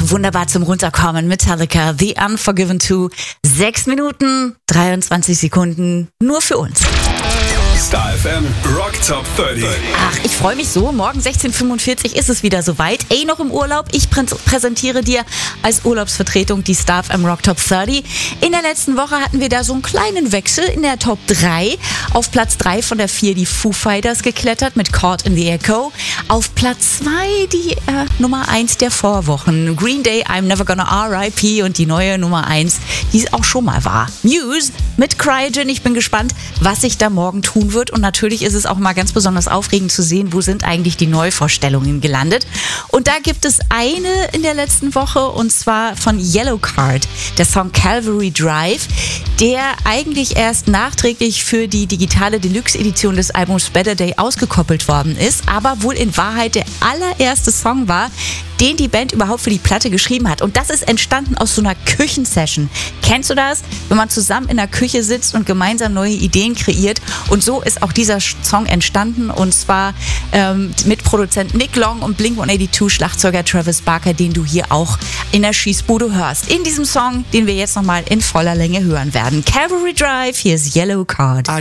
wunderbar zum Runterkommen. Metallica, The Unforgiven 2. 6 Minuten, 23 Sekunden, nur für uns. Star FM Rock Top 30. Ach, ich freue mich so. Morgen 16:45 ist es wieder soweit. Noch im Urlaub. Ich präsentiere dir als Urlaubsvertretung die Star FM Rock Top 30. In der letzten Woche hatten wir da so einen kleinen Wechsel in der Top 3. Auf Platz 3 von der 4 die Foo Fighters geklettert mit Caught in the Echo. Auf Platz 2 die Nummer 1 der Vorwochen. Green Day, I'm Never Gonna R.I.P. und die neue Nummer 1, die es auch schon mal war. Muse mit Cryogen. Ich bin gespannt, was sich da morgen tun wird. Und natürlich ist es auch mal ganz besonders aufregend zu sehen, wo sind eigentlich die Neuvorstellungen gelandet. Und da gibt es eine in der letzten Woche, und zwar von Yellowcard, der Song Calvary Drive, der eigentlich erst nachträglich für die digitale Deluxe-Edition des Albums Better Day ausgekoppelt worden ist, aber wohl in Wahrheit der allererste Song war, den die Band überhaupt für die Platte geschrieben hat. Und das ist entstanden aus so einer Küchensession. Kennst du das? Wenn man zusammen in der Küche sitzt und gemeinsam neue Ideen kreiert. Und so ist auch dieser Song entstanden. Und zwar mit Produzent Nick Long und Blink-182 Schlagzeuger Travis Barker, den du hier auch in der Schießbude hörst. In diesem Song, den wir jetzt nochmal in voller Länge hören werden. Calvary Drive, hier ist Yellowcard.